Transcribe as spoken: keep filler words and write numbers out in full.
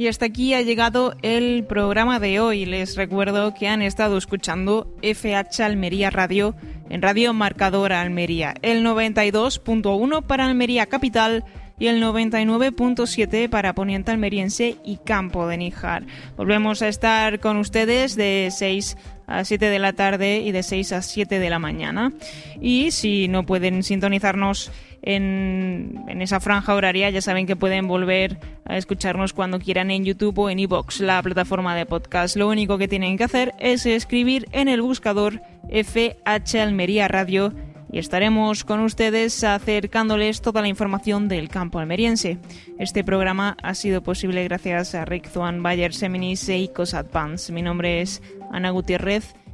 Y hasta aquí ha llegado el programa de hoy. Les recuerdo que han estado escuchando F H Almería Radio en Radio Marcador Almería, el noventa y dos punto uno para Almería Capital y el noventa y nueve punto siete para Poniente Almeriense y Campo de Níjar. Volvemos a estar con ustedes de seis a siete de la tarde y de seis a siete de la mañana. Y si no pueden sintonizarnos en, en esa franja horaria, ya saben que pueden volver a escucharnos cuando quieran en YouTube o en iVoox, la plataforma de podcast. Lo único que tienen que hacer es escribir en el buscador F H Almería Radio y estaremos con ustedes acercándoles toda la información del campo almeriense. Este programa ha sido posible gracias a Rick Zuan, Bayer Seminis e Icos Advance. Mi nombre es Ana Gutiérrez